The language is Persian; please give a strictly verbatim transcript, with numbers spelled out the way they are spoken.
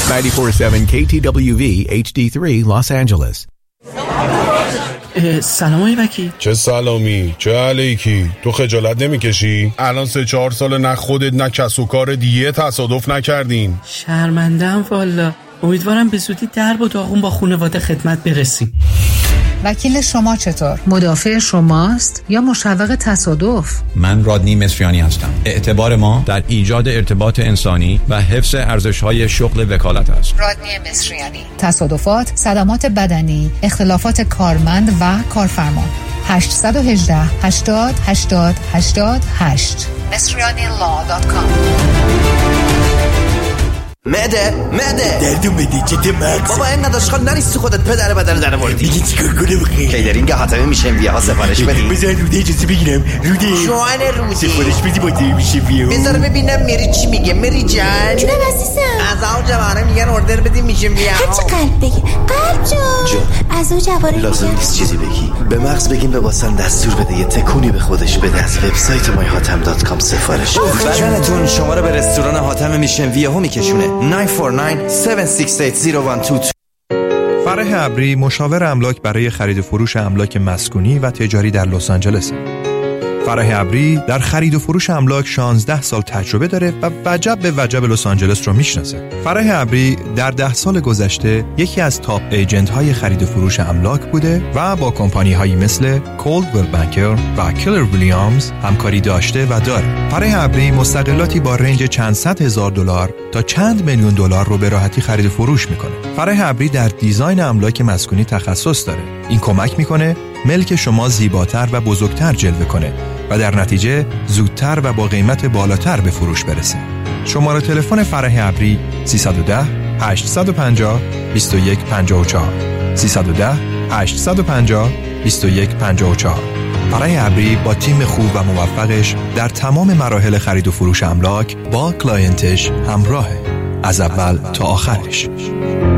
نود و چهار ممیز هفت کی تی دبلیو وی اچ دی سه Los Angeles. سلام آقای وکیل. چه سلامی، چه علیکی؟ تو خجالت نمیکشی؟ الان سه چهار سال نه خودت نه کس و کار دیگه تصادف نکردین. شرمنده‌ام والا. امیدوارم به زودی درب و داغون با خانواده خدمت برسیم. وکیل شما چطور؟ مدافع شماست یا مشوق تصادف؟ من رادنی مصریانی هستم. اعتبار ما در ایجاد ارتباط انسانی و حفظ ارزش‌های شغل وکالت است. رادنی مصریانی. تصادفات، صدمات بدنی، اختلافات کارمند و کارفرما. هشت یک هشت هشتاد هشتاد هشتاد هشت مصریانی لا دات کام. مده مده دردو مده چته مکس بابا این نداشت نریستی خودت پدر بدن در موردی دیگه چیکار کنم بخیر کیدرینگ حاتمه میشه ویه ها سفارش بدی بذار روده اجازه بگیرم روده جوان روده سفارش بدی با دیگه میشه ویه بذار ببینم میری چی میگه میری جان جونم عزیزم از اون جوانه میگن اردر بدی میشه ویه ها هرچی قلب بگی قلب جان از اون جوانه لازم نیست چیزی بگی به مغز بگیم به واسن دستور بده یه تکونی به خودش بده از وبسایت مای هاتم دات کام سفارش بدنتون شما رو به رستوران حاتم میشن ویه ها میکشونه نه چهار نه هفت شش هشت صفر یک دو. فرح ابری مشاور املاک برای خرید و فروش املاک مسکونی و تجاری در لس آنجلس. فرح ابری در خرید و فروش املاک شانزده سال تجربه داره و وجب به وجب لس آنجلس رو میشناسه. فرح ابری در ده سال گذشته یکی از تاپ ایجنت های خرید و فروش املاک بوده و با کمپانی هایی مثل کولدویل بانکر و کلر ویلیامز همکاری داشته و داره. فرح ابری مستقلاتی با رنج چند صد هزار دلار تا چند میلیون دلار رو به راحتی خرید و فروش میکنه. فرح ابری در دیزاین املاک مسکونی تخصص داره. این کمک میکنه ملک شما زیباتر و بزرگتر جلوه کنه و در نتیجه زودتر و با قیمت بالاتر به فروش برسه. شماره تلفن فرح ابری سیصد و ده هشتصد و پنجاه بیست و یک پنجاه و چهار سیصد و ده هشتصد و پنجاه بیست و یک پنجاه و چهار. فرح ابری با تیم خوب و موفقش در تمام مراحل خرید و فروش املاک با کلاینتش همراهه از اول تا آخرش.